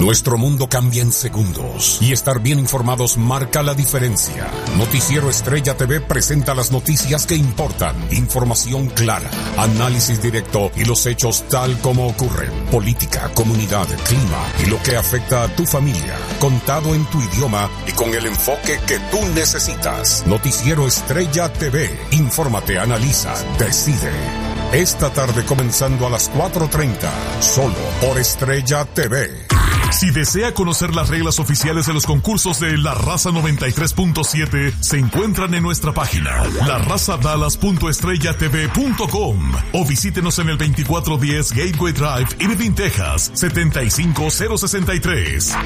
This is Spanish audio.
Nuestro mundo cambia en segundos y estar bien informados marca la diferencia. Noticiero Estrella TV presenta las noticias que importan, información clara, análisis directo y los hechos tal como ocurren. Política, comunidad, clima y lo que afecta a tu familia, contado en tu idioma y con el enfoque que tú necesitas. Noticiero Estrella TV, infórmate, analiza, decide. Esta tarde comenzando a las 4:30, solo por Estrella TV. Si desea conocer las reglas oficiales de los concursos de La Raza 93.7, se encuentran en nuestra página, larazadalas.estrellatv.com, o visítenos en el 2410 Gateway Drive, Irving, Texas, 75063.